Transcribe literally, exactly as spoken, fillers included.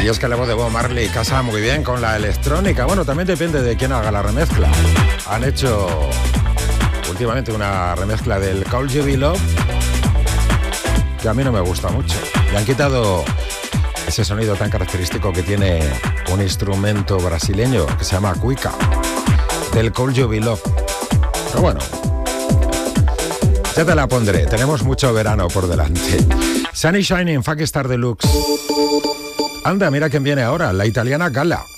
Y es que la voz de Bob Marley casa muy bien con la electrónica. Bueno, también depende de quién haga la remezcla. Han hecho últimamente una remezcla del Call You Be Love que a mí no me gusta mucho. Y han quitado ese sonido tan característico que tiene un instrumento brasileño que se llama cuica, del Call You Be Love. Pero bueno, ya te la pondré. Tenemos mucho verano por delante. Sunny Shining, Funky Star Deluxe. Anda, mira quién viene ahora, la italiana Gala.